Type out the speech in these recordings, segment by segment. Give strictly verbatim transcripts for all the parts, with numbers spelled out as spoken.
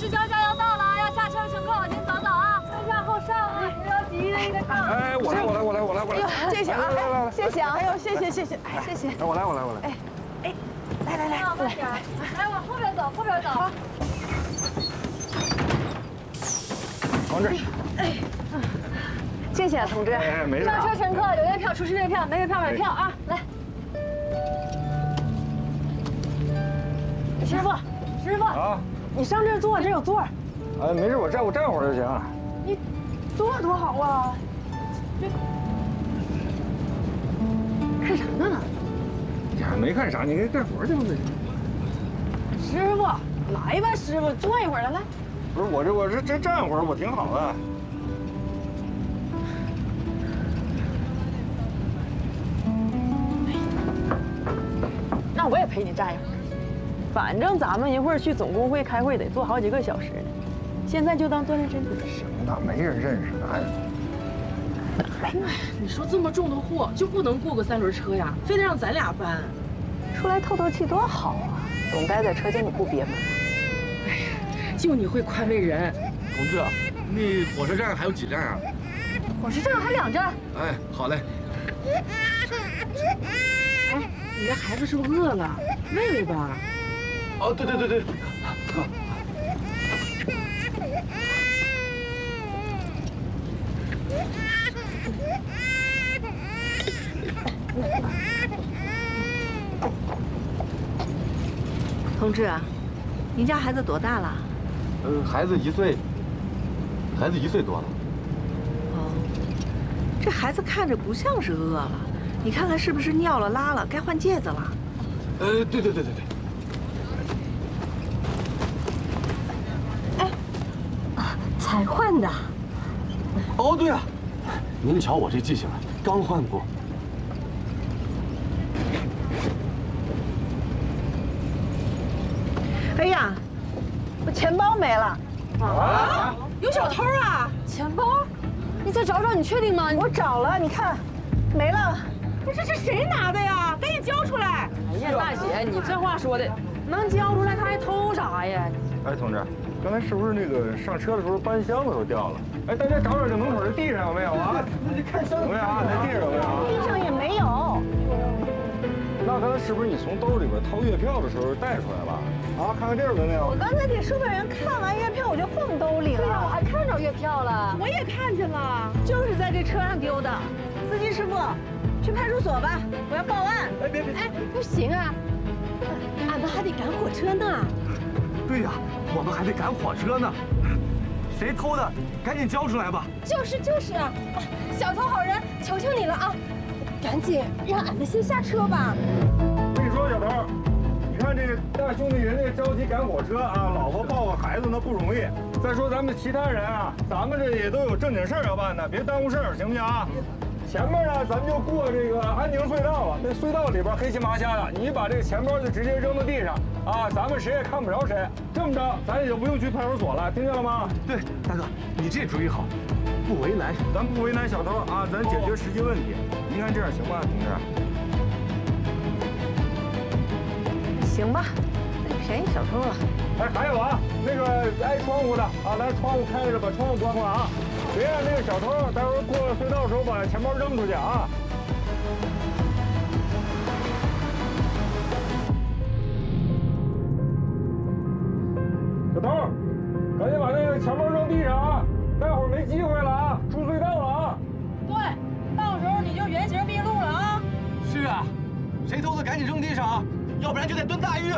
市交加油到了，要下车的乘客往前走走啊，先下后上啊，不要急，一个上。 哎，我来，我来，我来，我来，我来。 谢谢啊， 来来来， 谢谢啊，哎呦，谢谢谢谢，哎，谢谢。 哎，我来，我来，我来。 哎，哎，来来来， 慢点，来往后边走，后边走。好。 同志。 哎，谢谢啊，同志。 哎，没事。 上车乘客有月票出示月票，没月票买票啊，来。师傅，师傅。啊。你上这儿坐，这有座。 哎，没事，我站我站会儿就行。 你坐多好啊！这看啥呢？ 呀，没看啥，你给干活去吧，这。 师傅，来吧，师傅，坐一会儿来来。 不是我这我这这站会儿我挺好的。 那我也陪你站一会儿。反正咱们一会儿去总工会开会得坐好几个小时呢，现在就当锻炼身体。 行了，没人认识咱。 来， 你说这么重的货就不能雇个三轮车呀？非得让咱俩搬？ 出来透透气多好啊！总待在车间你不憋闷。 哎呀，就你会宽慰人。 同志，那火车站还有几站啊？ 火车站还两站。 哎，好嘞。 哎，你这孩子是不是饿了？喂喂吧。 哦，对对对对。 同志，您家孩子多大了？ 呃，孩子一岁，孩子一岁多了。 哦，这孩子看着不像是饿了，你看看是不是尿了拉了，该换戒指了？ 呃，对对对对对。 才换的。 哦，对啊，您瞧我这记性，刚换过。 哎呀，我钱包没了。 啊？有小偷啊？ 钱包？你再找找，你确定吗？ 我找了，你看，没了。 不是，这谁拿的呀？赶紧交出来！ 哎呀，大姐，你这话说的，能交出来他还偷啥呀？ 哎，同志。刚才是不是那个上车的时候搬箱子都掉了？哎，大家找找这门口的地上有没有啊？ 那你看箱子有没有啊？那地上有没有？ 地上也没有。 那刚才是不是你从兜里边掏月票的时候带出来了？啊，看看这儿有没有？ 我刚才给售票员看完月票，我就放兜里了。 对呀，我还看着月票了。 我也看见了， 就是在这车上丢的。司机师傅，去派出所吧，我要报案。 哎，别别， 哎，不行啊，俺们还得赶火车呢。 对呀，我们还得赶火车呢。谁偷的？赶紧交出来吧！ 就是就是啊！小偷好人，求求你了啊！赶紧让俺们先下车吧。 我跟你说，小偷，你看这大兄弟人家着急赶火车啊，老婆抱个孩子那不容易。再说咱们其他人啊，咱们这也都有正经事儿要办的，别耽误事儿，行不行啊？前面呢，咱们就过这个安宁隧道了。那隧道里边黑漆麻瞎的，你把这个钱包就直接扔到地上啊，咱们谁也看不着谁。这么着，咱也就不用去派出所了，听见了吗？ 对，大哥，你这主意好，不为难， 咱不为难小偷啊，咱解决实际问题。您看这样行吗，同志？ 行吧，那便宜小偷了。 哎，还有啊，那个挨窗户的啊，咱窗户开着，把窗户关上啊。别让那个小偷待会儿过隧道的时候把钱包扔出去啊！小偷，赶紧把那个钱包扔地上啊！待会儿没机会了啊，出隧道了啊！ 对，到时候你就原形毕露了啊！ 是啊，谁偷的赶紧扔地上啊，要不然就得蹲大狱。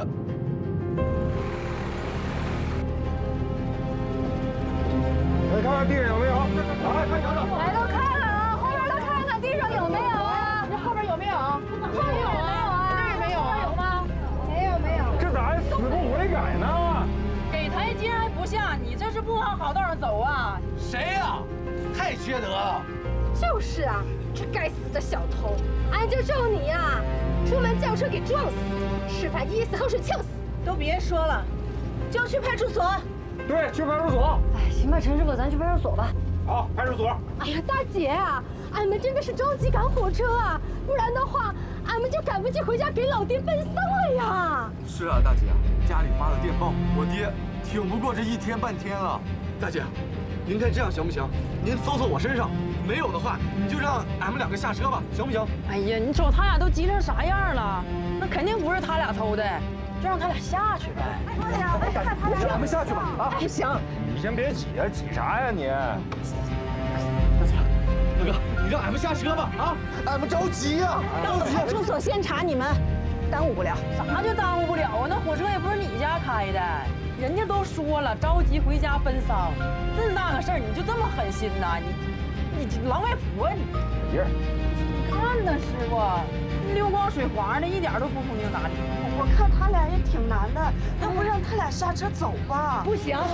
来看看地上有没有？来，快找找。 来，都看看啊，后边都看看地上有没有啊？ 这后边有没有？ 后面有没有啊？ 这儿没有啊？ 有吗？没有没有。 这咋还死不悔改呢？ 给台阶还不下，你这是不往好道上走啊！ 谁呀？太缺德了！ 就是啊，这该死的小偷，俺就咒你呀，出门轿车给撞死，吃饭噎死，喝水呛死。 都别说了，就去派出所。 对，去派出所。 哎，行吧，陈师傅，咱去派出所吧。 好，派出所。 哎呀，大姐啊，俺们真的是着急赶火车啊，不然的话，俺们就赶不及回家给老爹奔丧了呀。 是啊，大姐， 家里发了电报，我爹挺不过这一天半天了。大姐，您看这样行不行？您搜搜我身上，没有的话，你就让俺们两个下车吧，行不行？ 哎呀，你瞅他俩都急成啥样了，那肯定不是他俩偷的，就让他俩下去呗。 咱们下去吧。啊， 不行， 你先别挤啊，挤啥呀你？ 大姐，大哥，你让俺们下车吧。啊，俺们着急呀、啊， 到了派出所先查你们，耽误不了。 啥就耽误不了啊？那火车也不是你家开的，人家都说了着急回家奔丧，这么大个事儿你就这么狠心呐？你你狼外婆你！ 别人， 你看呐，师傅，溜光水滑的，一点都不通情达理。 我看他俩也挺难的，要不让他俩下车走吧？ 不行，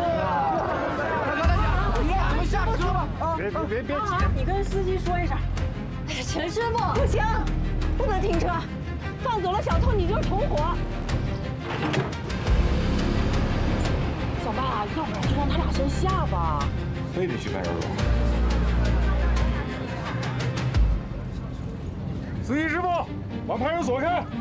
俺们下车吧。啊， 别别别别挤！ 你跟司机说一声。 哎呀，陈师傅，不行，不能停车，放走了小偷你就是同伙。 小爸，要不然就让他俩先下吧。 非得去派出所。司机师傅，往派出所开。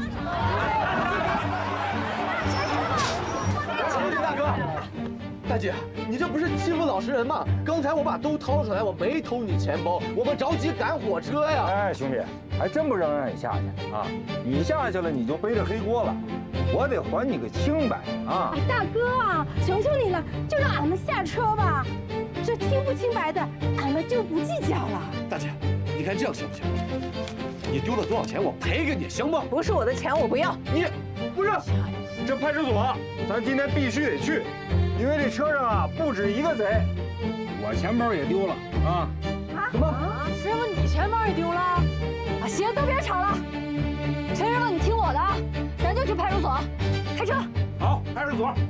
谢谢大哥。大姐，你这不是欺负老实人吗？刚才我把兜掏出来，我没偷你钱包，我们着急赶火车呀。 哎，兄弟，还真不让让你下去啊！你下去了，你就背着黑锅了，我得还你个清白啊！ 哎，大哥啊，求求你了，就让俺们下车吧。这清不清白的，俺们就不计较了。 大姐，你看这样行不行？你丢了多少钱，我赔给你，行吗？ 不是我的钱，我不要。 你不是这派出所，咱今天必须得去，因为这车上啊不止一个贼，我钱包也丢了啊！ 什么？师傅，你钱包也丢了？ 啊，行，都别吵了。陈师傅，你听我的啊，咱就去派出所，开车。 好，派出所。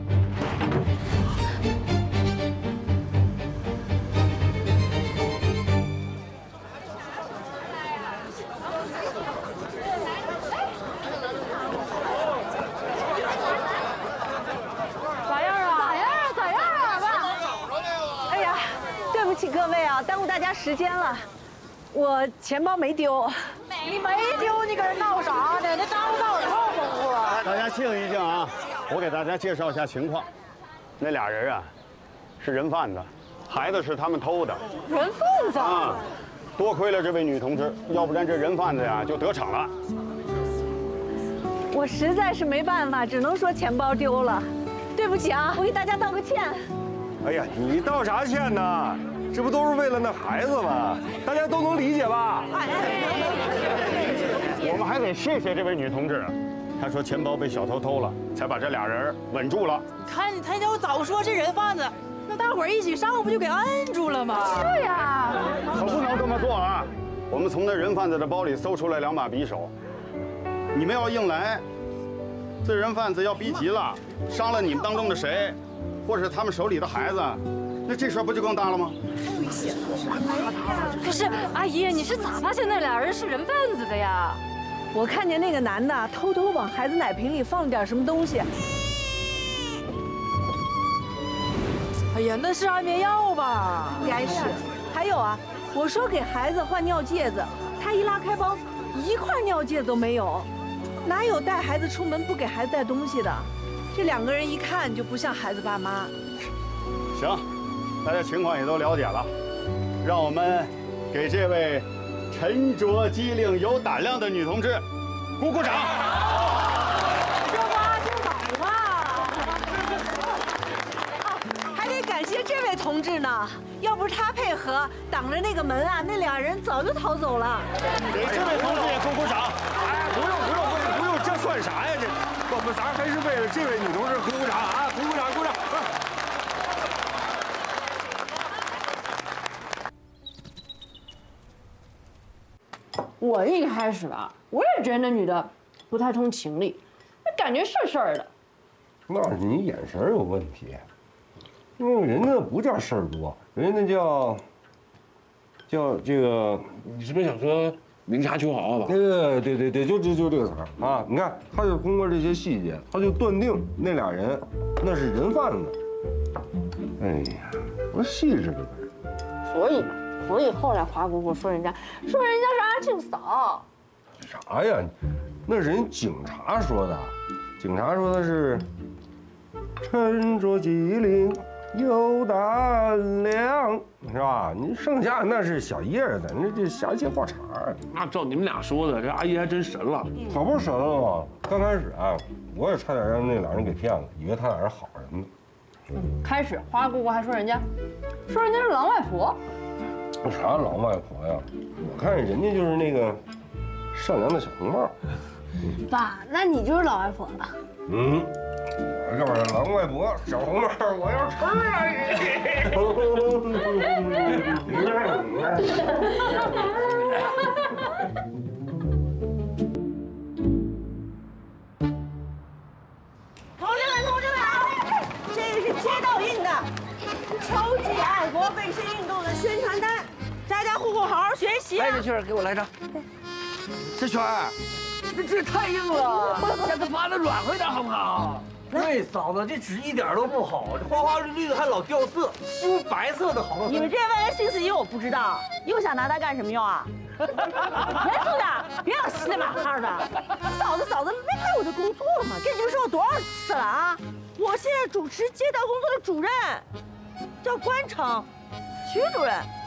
咋样啊？ 咋样啊？咋样啊？爸。哎呀，对不起各位啊，耽误大家时间了。我钱包没丢。 你没丢，你搁这闹啥呢？那耽误到我后功夫了。 大家静一静啊！我给大家介绍一下情况。那俩人啊，是人贩子，孩子是他们偷的。 人贩子啊！多亏了这位女同志，要不然这人贩子呀就得逞了。 我实在是没办法，只能说钱包丢了。对不起啊，我给大家道个歉。 哎呀，你道啥歉呢？这不都是为了那孩子吗？大家都能理解吧？ 我们还得谢谢这位女同志，她说钱包被小偷偷了，才把这俩人稳住了。 看你，他要早说这人贩子，那大伙儿一起上不就给摁住了吗？ 是呀。 可不能这么做啊！我们从那人贩子的包里搜出来两把匕首，你们要硬来，这人贩子要逼急了，伤了你们当中的谁，或者是他们手里的孩子，那这事儿不就更大了吗？ 可是阿姨，你是咋发现那俩人是人贩子的呀？ 我看见那个男的偷偷往孩子奶瓶里放了点什么东西。 哎呀，那是安眠药吧？ 应该是。还有啊，我说给孩子换尿介子，他一拉开包，一块尿介子都没有，哪有带孩子出门不给孩子带东西的？这两个人一看就不像孩子爸妈。 行，大家情况也都了解了，让我们给这位沉着机灵、有胆量的女同志鼓鼓掌。 这不阿静宝吗？啊，还得感谢这位同志呢，要不是他配合挡着那个门啊，那俩人早就逃走了。 给这位同志也鼓鼓掌。 哎，不用不用不用不用，这算啥呀？这我们咱还是为了这位女同志鼓鼓掌啊！鼓鼓掌鼓掌！ 我一开始吧，我也觉得那女的不太通情理，那感觉是事儿的。 那是你眼神有问题，因为人家不叫事儿多，人家那叫叫这个， 你是不是想说明察秋毫吧？ 对对对对，就就就这个词儿啊！你看，他就通过这些细节，他就断定那俩人那是人贩子。哎呀，多细致这个人。 所以嘛，所以后来华姑姑说人家说人家是阿庆嫂。 啥呀？那是人警察说的，警察说的是沉着机灵有胆量，是吧？你剩下那是小叶子，那这瞎接话茬。 那照你们俩说的，这阿姨还真神了。 可不是神了吗？刚开始啊，我也差点让那俩人给骗了，以为他俩是好人呢。 开始花姑姑还说人家，说人家是狼外婆。 啥狼外婆呀？我看人家就是那个善良的小红帽。 爸，那你就是老外婆了。 嗯，我这玩意儿狼外婆，小红帽，我要吃同志们，同志们啊，这个是街道印的秋季爱国卫生运动的宣传单，大家户口好好学习啊！ 哎，这圈给我来张。这圈儿，这这太硬了，下次发的软和点好不好？ 对，嫂子，这纸一点都不好，这花花绿绿的还老掉色，不如白色的好。 你们这外人心思也我不知道，又想拿它干什么用啊？严肃点，别老稀里马哈的。嫂子，嫂子，没看我的工作吗？跟你们说过多少次了啊！我现在主持街道工作的主任，叫关城，徐主任。